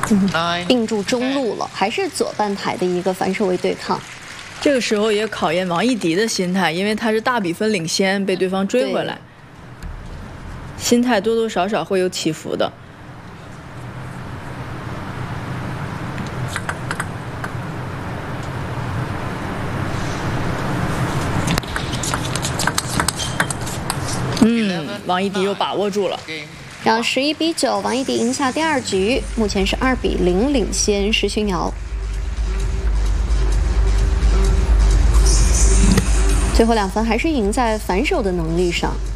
定住中路了，还是左半台的一个反手位对抗。 这个时候也考验王艺迪的心态，因为他是大比分领先，被对方追回来，心态多多少少会有起伏的。王艺迪又把握住了。 让11比9，王艺迪赢下第2局，目前是2比0领先施勋瑶。最后2分还是赢在反手的能力上。